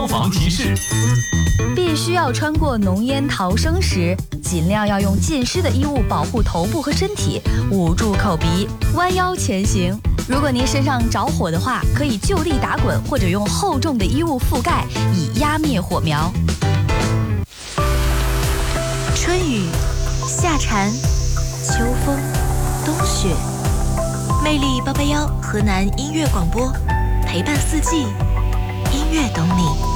消防提示： 必须要穿过浓烟逃生时，尽量要用浸湿的衣物保护头部和身体，捂住口鼻，弯腰前行。如果您身上着火的话，可以就地打滚，或者用厚重的衣物覆盖，以压灭火苗。 春雨、夏蝉、秋风、冬雪，魅力881河南音乐广播，陪伴四季，音乐懂你。